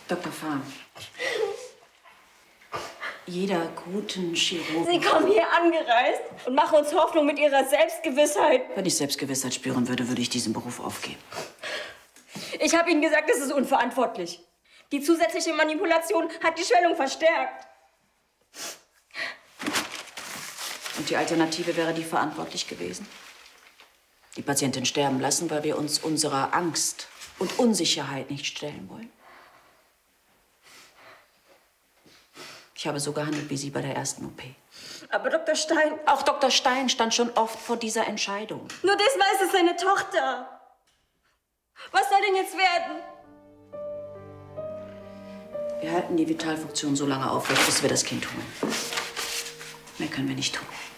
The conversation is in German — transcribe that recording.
Dr. Fahn. Jeder guten Chirurgen... Sie kommen hier angereist und machen uns Hoffnung mit Ihrer Selbstgewissheit. Wenn ich Selbstgewissheit spüren würde, würde ich diesen Beruf aufgeben. Ich habe Ihnen gesagt, das ist unverantwortlich. Die zusätzliche Manipulation hat die Schwellung verstärkt. Und die Alternative wäre die verantwortlich gewesen? Die Patientin sterben lassen, weil wir uns unserer Angst und Unsicherheit nicht stellen wollen? Ich habe so gehandelt wie Sie bei der ersten OP. Aber Dr. Stein... Auch Dr. Stein stand schon oft vor dieser Entscheidung. Nur diesmal ist es seine Tochter. Was soll denn jetzt werden? Wir halten die Vitalfunktion so lange aufrecht, bis wir das Kind holen. Mehr können wir nicht tun.